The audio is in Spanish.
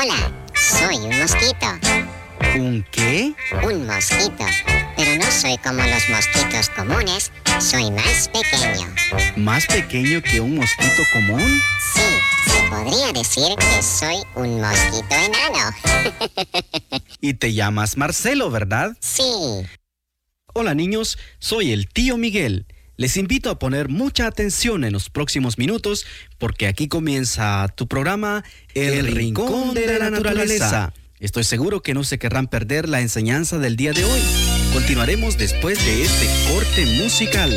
Hola, soy un mosquito. ¿Un qué? Un mosquito. Pero no soy como los mosquitos comunes, soy más pequeño. ¿Más pequeño que un mosquito común? Sí, se podría decir que soy un mosquito enano. Y te llamas Marcelo, ¿verdad? Sí. Hola niños, soy el tío Miguel. Les invito a poner mucha atención en los próximos minutos porque aquí comienza tu programa El Rincón de la Naturaleza. Estoy seguro que no se querrán perder la enseñanza del día de hoy. Continuaremos después de este corte musical.